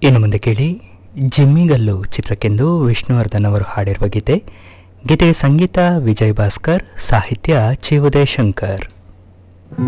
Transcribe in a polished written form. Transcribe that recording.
ಇನ್ನು ಮುಂದೆ ಕೇಳಿ ಜಿಮ್ಮಿಗಲ್ಲು ಚಿತ್ರಕ್ಕೆಂದು ವಿಷ್ಣುವರ್ಧನ್ ಅವರು ಹಾಡಿರುವ ಗೀತೆ. ಗೀತೆಗೆ ಸಂಗೀತ ವಿಜಯ್ ಭಾಸ್ಕರ್, ಸಾಹಿತ್ಯ ಚಿ ಉದಯಶಂಕರ್.